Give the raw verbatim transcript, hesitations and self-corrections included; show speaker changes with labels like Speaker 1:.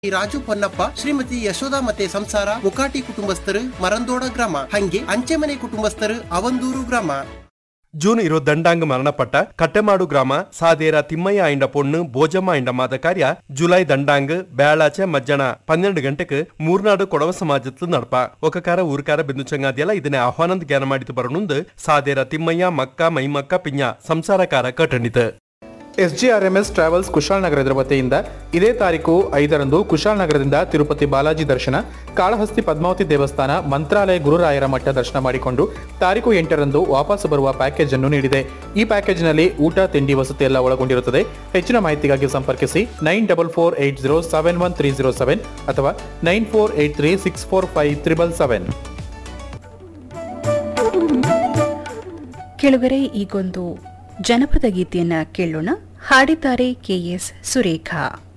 Speaker 1: ರಾಜು ಪೊನ್ನಪ್ಪ ಶ್ರೀಮತಿ ಯಶೋಧ ಮತ್ತೆ ಸಂಸಾರ ಮುಕಾಟಿ ಕುಟುಂಬಸ್ಥರು ಮರಂದೋಡ ಗ್ರಾಮ ಹಂಗೆ ಅಂಚೆಮನೆ ಕುಟುಂಬಸ್ಥರು ಅವಂದೂರು ಗ್ರಾಮ.
Speaker 2: ಜೂನ್ ಇರೋ ದಂಡಾಂಗ ಮರಣಪಟ್ಟ ಕಟ್ಟೆಮಾಡು ಗ್ರಾಮ ಸಾದೇರ ತಿಮ್ಮಯ್ಯ ಆಯ್ನ ಪೊಣ್ಣು ಬೋಜಮ್ಮ ಆಯ್ನ ಮಾದ ಕಾರ್ಯ ಜುಲೈ ದಂಡಾಂಗ್ ಬೇಳಾಚೆ ಮಜ್ಜನ ಪನ್ನೆರಡು ಗಂಟೆಗೆ ಮೂರ್ನಾಡು ಕೊಡವ ಸಮಾಜದ ನಡಪ ಒಕಕಾರ ಊರ್ಕಾರ ಬಿಂದು ಚಂಗಾದಿಯಲ್ಲ ಇದನ್ನೇ ಆಹ್ವಾನದ ಜ್ಞಾನ ಮಾಡಿತು ಬರೋಣುಂದು ಸಾದೇರ ತಿಮ್ಮಯ್ಯ ಮಕ್ಕ ಮೈಮಕ್ಕ ಪಿಂಜ ಸಂಸಾರಕಾರ ಕಟ್ಟಣಿತು.
Speaker 3: ಎಸ್ಜಿಆರ್ಎಂಎಸ್ ಟ್ರಾವೆಲ್ಸ್ ಕುಶಾಲನಗರದ ವತಿಯಿಂದ ಇದೇ ತಾರೀಕು ಐದರಂದು ಕುಶಾಲನಗರದಿಂದ ತಿರುಪತಿ ಬಾಲಾಜಿ ದರ್ಶನ, ಕಾಳಹಸ್ತಿ ಪದ್ಮಾವತಿ ದೇವಸ್ಥಾನ, ಮಂತ್ರಾಲಯ ಗುರುರಾಯರ ಮಠ ದರ್ಶನ ಮಾಡಿಕೊಂಡು ತಾರೀಕು ಎಂಟರಂದು ವಾಪಸ್ ಬರುವ ಪ್ಯಾಕೇಜ್ ಅನ್ನು ನೀಡಿದೆ. ಈ ಪ್ಯಾಕೇಜ್ನಲ್ಲಿ ಊಟ, ತಿಂಡಿ, ವಸತಿ ಎಲ್ಲ ಒಳಗೊಂಡಿರುತ್ತದೆ. ಹೆಚ್ಚಿನ ಮಾಹಿತಿಗಾಗಿ ಸಂಪರ್ಕಿಸಿ nine double four eight zero seven one three zero seven ಅಥವಾ nine four eight three six four five triple seven.
Speaker 4: ಕೆಳಗರೆ ಈಗೊಂದು ಜನಪದ ಗೀತೆಯನ್ನ ಕೇಳೋಣ. ಹಾಡಿದ್ದಾರೆ ಕೆಎಸ್ ಸುರೇಖಾ.